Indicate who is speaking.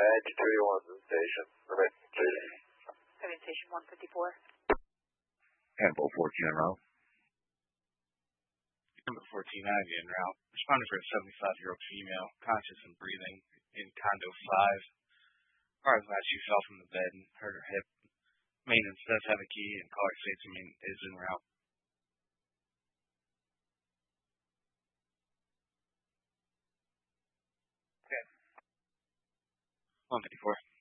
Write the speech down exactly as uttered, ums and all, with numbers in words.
Speaker 1: Edge three one station. Remain station.
Speaker 2: Remain station one fifty-four.
Speaker 3: Campbell fourteen en route.
Speaker 4: Number fourteen ninety en route. Responding for a seventy-five-year-old female, conscious and breathing, in condo five. Car is last she fell from the bed and hurt her hip. Maintenance does have a key and caller states is en route.
Speaker 3: Okay.
Speaker 4: one fifty-four.